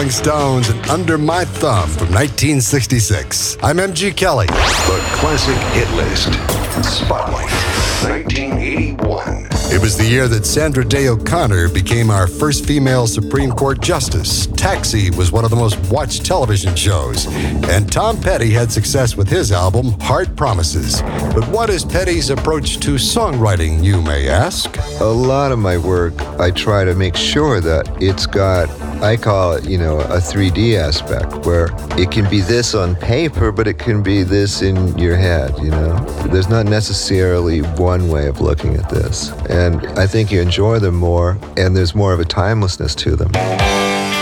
Rolling Stones and Under My Thumb from 1966. I'm MG Kelly. The Classic Hit List. Spotlight. 1981. It was the year that Sandra Day O'Connor became our first female Supreme Court Justice. Taxi was one of the most watched television shows. And Tom Petty had success with his album, Hard Promises. But what is Petty's approach to songwriting, you may ask? A lot of my work, I try to make sure that it's got, I call it, a 3D aspect, where it can be this on paper, but it can be this in your head, There's not necessarily one way of looking at this. And I think you enjoy them more, and there's more of a timelessness to them.